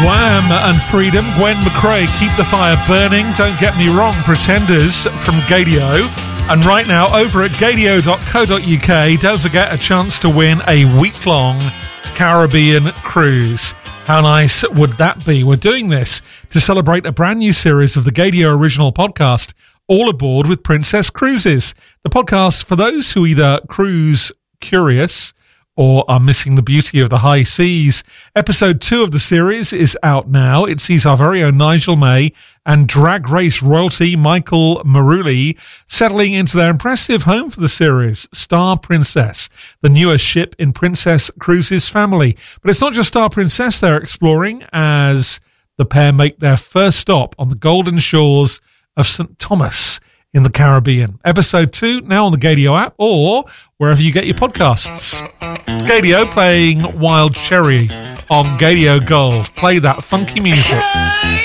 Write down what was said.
Wham and Freedom, Gwen McRae, Keep the Fire Burning, Don't Get Me Wrong, Pretenders from Gadio. And right now, over at gadio.co.uk, don't forget a chance to win a week-long Caribbean cruise. How nice would that be? We're doing this to celebrate a brand new series of the Gadio original podcast, All Aboard with Princess Cruises. The podcast for those who either cruise curious or are missing the beauty of the high seas. Episode 2 of the series is out now. It sees our very own Nigel May and drag race royalty Michael Maruli settling into their impressive home for the series, Star Princess, the newest ship in Princess Cruises' family. But it's not just Star Princess they're exploring as the pair make their first stop on the golden shores of St. Thomas in the Caribbean. Episode 2 now on the Gadio app or wherever you get your podcasts. Gadio playing Wild Cherry on Gadio Gold. Play that funky music.